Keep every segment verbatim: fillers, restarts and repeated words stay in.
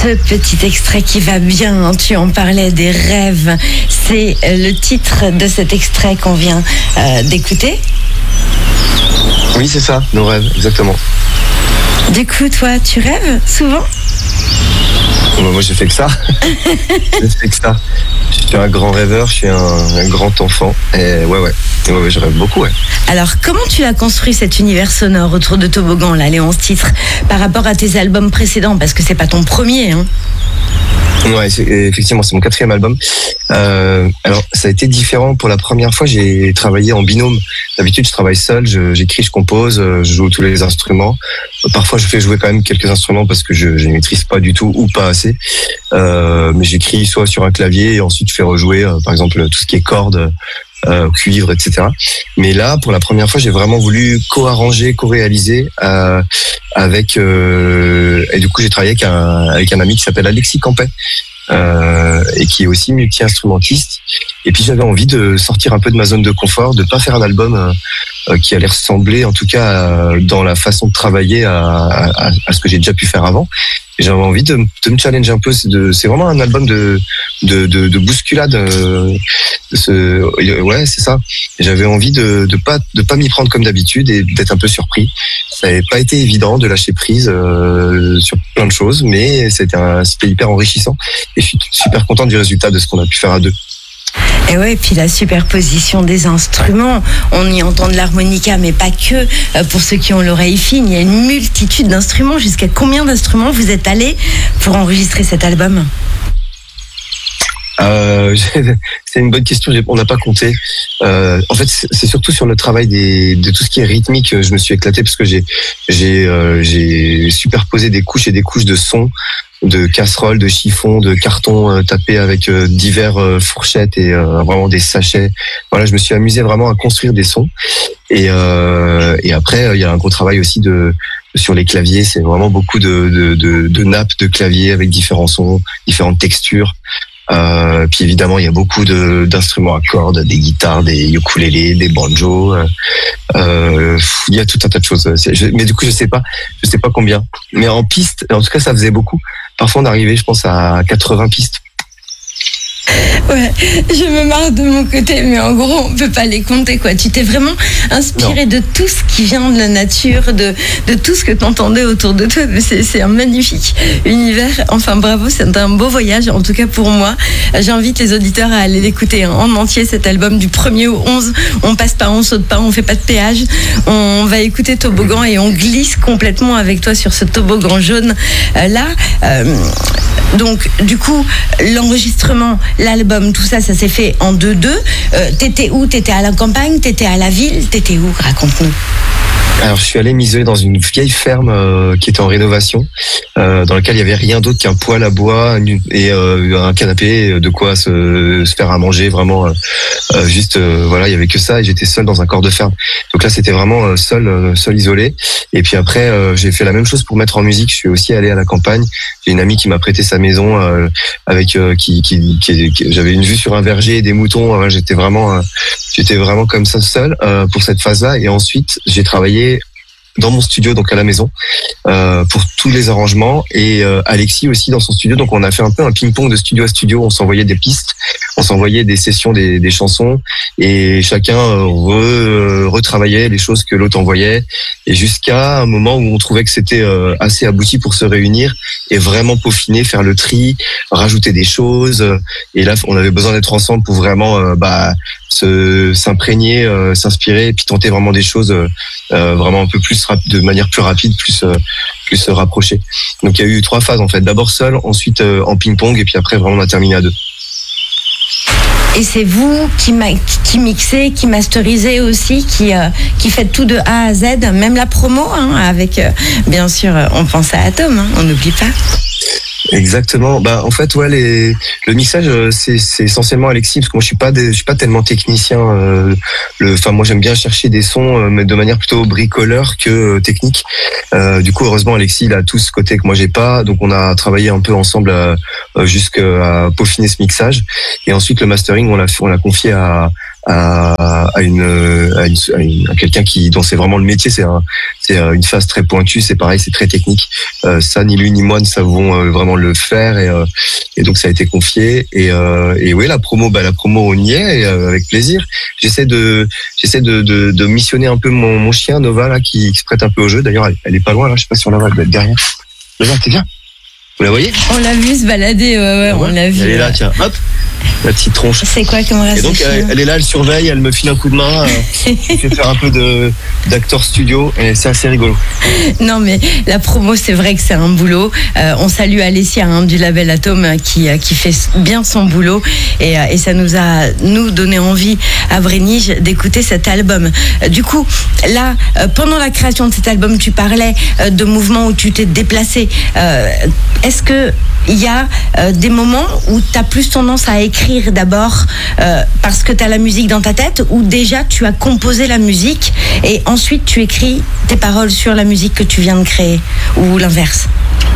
Ce petit extrait qui va bien, tu en parlais, des rêves, c'est le titre de cet extrait qu'on vient euh, d'écouter. Oui, c'est ça, nos rêves, exactement. Du coup, toi, tu rêves souvent ? Moi, j'ai fait que ça. j'ai fait que ça. Je suis un grand rêveur, je suis un, un grand enfant. Et ouais, ouais, ouais, ouais, je rêve beaucoup, ouais. Alors, comment tu as construit cet univers sonore autour de Toboggan, là, les onze titres, par rapport à tes albums précédents ? Parce que c'est pas ton premier, hein. Ouais, c'est, effectivement, c'est mon quatrième album. Euh, alors, ça a été différent. Pour la première fois, j'ai travaillé en binôme. D'habitude, je travaille seul, je, j'écris, je compose, je joue tous les instruments. Parfois, je fais jouer quand même quelques instruments parce que je, je ne maîtrise pas du tout ou pas assez. Euh, mais j'écris soit sur un clavier et ensuite je fais rejouer, euh, par exemple, tout ce qui est cordes, euh, cuivre, et cetera. Mais là, pour la première fois, j'ai vraiment voulu co-arranger, co-réaliser euh, avec... Euh, et du coup, j'ai travaillé avec un, avec un ami qui s'appelle Alexis Campet. Euh, et qui est aussi multi-instrumentiste. Et puis j'avais envie de sortir un peu de ma zone de confort, de pas faire un album euh, qui allait ressembler, en tout cas euh, dans la façon de travailler à, à, à ce que j'ai déjà pu faire avant. Et j'avais envie de, de me challenger un peu. C'est, de, c'est vraiment un album de, de, de, de bousculade. Euh, de ce, ouais, c'est ça. Et j'avais envie de, de pas, de pas m'y prendre comme d'habitude et d'être un peu surpris. Ça n'avait pas été évident de lâcher prise euh, sur plein de choses, mais c'était, un, c'était hyper enrichissant. Et je suis super content du résultat de ce qu'on a pu faire à deux. Et ouais, et puis la superposition des instruments, on y entend de l'harmonica, mais pas que. Pour ceux qui ont l'oreille fine, il y a une multitude d'instruments. Jusqu'à combien d'instruments vous êtes allés pour enregistrer cet album ? Euh, c'est une bonne question. On n'a pas compté. Euh, en fait, c'est surtout sur le travail des, de tout ce qui est rythmique. Je me suis éclaté parce que j'ai, j'ai, euh, j'ai superposé des couches et des couches de sons, de casseroles, de chiffons, de cartons euh, tapés avec euh, divers euh, fourchettes et euh, vraiment des sachets. Voilà, je me suis amusé vraiment à construire des sons. Et, euh, et après, il y a un gros travail aussi de sur les claviers. C'est vraiment beaucoup de, de, de, de nappes de clavier avec différents sons, différentes textures. Euh, puis évidemment, il y a beaucoup de, d'instruments à cordes, des guitares, des ukulélés, des banjos. Euh, euh, il y a tout un tas de choses. Je, mais du coup, je sais pas, je sais pas combien. Mais en piste, en tout cas, ça faisait beaucoup. Parfois, on arrivait, je pense, à quatre-vingts pistes. Ouais, je me marre de mon côté, mais en gros, on peut pas les compter, quoi. Tu t'es vraiment inspiré non. de tout ce qui vient de la nature, de, de tout ce que tu entendais autour de toi. C'est, c'est un magnifique univers. Enfin, bravo, c'est un beau voyage, en tout cas pour moi. J'invite les auditeurs à aller l'écouter en entier, cet album du premier au onze. On passe pas, on saute pas, on fait pas de péage. On va écouter Toboggan et on glisse complètement avec toi sur ce toboggan jaune. Euh, là, euh, donc, du coup, l'enregistrement, l'album, tout ça, ça s'est fait en deux-deux. Euh, t'étais où ? T'étais à la campagne ? T'étais à la ville ? T'étais où ? Raconte-nous. Alors, je suis allé m'isoler dans une vieille ferme euh, qui était en rénovation, euh, dans laquelle il y avait rien d'autre qu'un poêle à bois et euh, un canapé, de quoi se, se faire à manger. Vraiment, euh, juste, euh, voilà, il y avait que ça et j'étais seul dans un corps de ferme. Donc là, c'était vraiment euh, seul, euh, seul isolé. Et puis après, euh, j'ai fait la même chose pour mettre en musique. Je suis aussi allé à la campagne. J'ai une amie qui m'a prêté sa maison, euh, avec euh, qui, qui, qui, qui, j'avais une vue sur un verger et des moutons. Euh, j'étais vraiment, euh, j'étais vraiment comme ça seul euh, pour cette phase-là. Et ensuite, j'ai travaillé dans mon studio, donc à la maison, euh, pour tous les arrangements, et euh, Alexis aussi dans son studio. Donc on a fait un peu un ping-pong de studio à studio. On s'envoyait des pistes, on s'envoyait des sessions, des, des chansons, et chacun euh, re, retravaillait les choses que l'autre envoyait, et jusqu'à un moment où on trouvait que c'était euh, assez abouti pour se réunir et vraiment peaufiner, faire le tri, rajouter des choses. Et là, on avait besoin d'être ensemble pour vraiment euh, bah, se s'imprégner, euh, s'inspirer, et puis tenter vraiment des choses euh, vraiment un peu plus de manière plus rapide, plus euh, plus rapprochée. Donc il y a eu trois phases en fait. D'abord seul, ensuite euh, en ping-pong, et puis après vraiment on a terminé à deux. Et c'est vous qui, ma- qui mixez, qui masterisez aussi, qui, euh, qui faites tout de A à Z, même la promo, hein, avec, euh, bien sûr, on pense à Atom, hein, on n'oublie pas. Exactement. Bah en fait ouais les le mixage c'est c'est essentiellement Alexis, parce que moi je suis pas des, je suis pas tellement technicien. Euh, le enfin moi j'aime bien chercher des sons euh, mais de manière plutôt bricoleur que euh, technique. Euh, du coup heureusement Alexis il a tout ce côté que moi j'ai pas, donc on a travaillé un peu ensemble euh, jusqu'à peaufiner ce mixage, et ensuite le mastering on l'a on l'a confié à à, à une, à, une, à, une, à quelqu'un qui dont c'est vraiment le métier. C'est un, c'est une phase très pointue. C'est pareil, c'est très technique. Euh, ça, ni lui ni moi ne savons euh, vraiment le faire, et, euh, et donc ça a été confié. Et, euh, et oui, la promo, bah la promo, on y est, et, euh, avec plaisir. J'essaie de, j'essaie de, de, de missionner un peu mon, mon chien Nova là, qui, qui se prête un peu au jeu. D'ailleurs, elle, elle est pas loin là. Je sais pas si on la voit, elle doit être derrière. Nova, t'es bien? Vous la voyez? On l'a vu se balader, ouais, ouais, on l'a vu. Elle est là, tiens, hop, la petite tronche. C'est quoi comme race? Et donc, elle, elle est là, elle surveille, elle me file un coup de main, euh, elle fait faire un peu de, d'acteur studio, et c'est assez rigolo. Non, mais la promo, c'est vrai que c'est un boulot. Euh, on salue Alessia hein, du label Atome qui, qui fait bien son boulot, et, et ça nous a, nous, donné envie à Brénige d'écouter cet album. Euh, du coup, là, euh, pendant la création de cet album, tu parlais euh, de mouvements où tu t'es déplacé. Euh, Est-ce qu'il y a euh, des moments où tu as plus tendance à écrire d'abord euh, parce que tu as la musique dans ta tête, ou déjà tu as composé la musique et ensuite tu écris tes paroles sur la musique que tu viens de créer, ou l'inverse?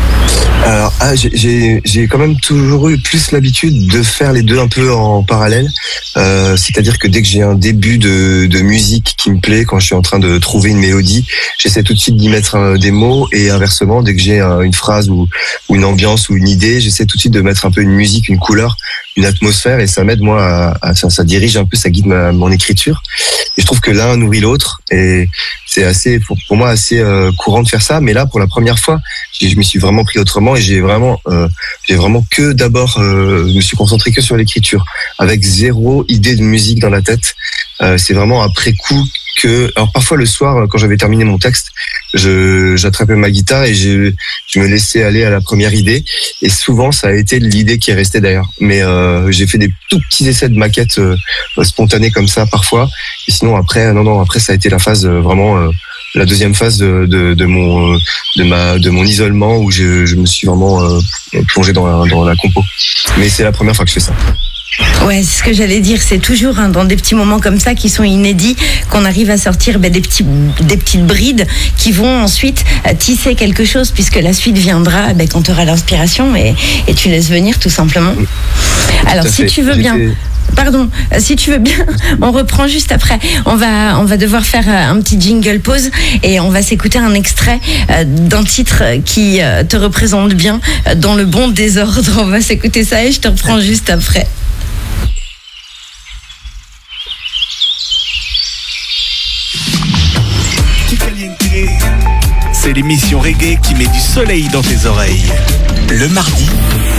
Alors, ah, j'ai, j'ai, j'ai quand même toujours eu plus l'habitude de faire les deux un peu en parallèle. Euh, c'est-à-dire que dès que j'ai un début de, de musique qui me plaît, quand je suis en train de trouver une mélodie, j'essaie tout de suite d'y mettre euh, des mots, et inversement, dès que j'ai euh, une phrase ou, ou une ambiance ou une idée, j'essaie tout de suite de mettre un peu une musique, une couleur, une atmosphère, et ça m'aide moi à, à ça, ça dirige un peu, ça guide ma, mon écriture. Et je trouve que l'un nourrit l'autre, et c'est assez, pour, pour moi, assez euh, courant de faire ça. Mais là, pour la première fois, je me suis vraiment pris autrement, et j'ai vraiment, euh, j'ai vraiment que d'abord, euh, je me suis concentré que sur l'écriture, avec zéro idée de musique dans la tête. Euh, c'est vraiment après coup que, alors parfois le soir, quand j'avais terminé mon texte, je j'attrapais ma guitare et je je me laissais aller à la première idée, et souvent ça a été l'idée qui est restée d'ailleurs. Mais euh, j'ai fait des tout petits essais de maquettes euh, spontanées comme ça parfois, et sinon après non non après ça a été la phase euh, vraiment euh, la deuxième phase de, de, de mon de ma de mon isolement, où je, je me suis vraiment euh, plongé dans la, dans la compo. Mais c'est la première fois que je fais ça. Ouais, c'est ce que j'allais dire. C'est toujours hein, dans des petits moments comme ça qui sont inédits qu'on arrive à sortir ben, des petits des petites brides qui vont ensuite euh, tisser quelque chose, puisque la suite viendra ben, quand tu auras l'inspiration, et, et tu laisses venir tout simplement. Alors si tu veux bien. Pardon, si tu veux bien, on reprend juste après. On va, on va devoir faire un petit jingle pause, et on va s'écouter un extrait d'un titre qui te représente bien dans le bon désordre. On va s'écouter ça et je te reprends juste après. C'est l'émission reggae qui met du soleil dans tes oreilles. Le mardi,